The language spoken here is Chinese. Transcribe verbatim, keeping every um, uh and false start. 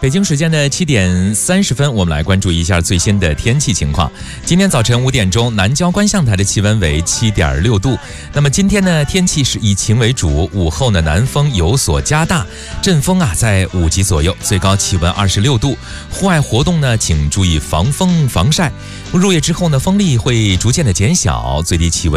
北京时间的七点三十分，我们来关注一下最新的天气情况。今天早晨五点钟，南郊观象台的气温为七点六度。那么今天呢，天气是以晴为主，午后呢南风有所加大，阵风啊在五级左右，最高气温二十六度。户外活动呢，请注意防风防晒。入夜之后呢，风力会逐渐的减小，最低气温